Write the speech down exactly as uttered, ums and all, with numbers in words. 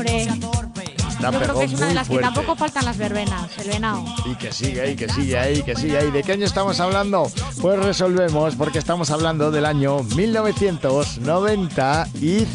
hombre. La Yo creo pegó que es una de muy las que fuerte. tampoco faltan las verbenas, el venado. Y que sigue ahí, que sigue ahí, que sigue ahí. ¿De qué año estamos hablando? Pues resolvemos, porque estamos hablando del año mil novecientos noventa y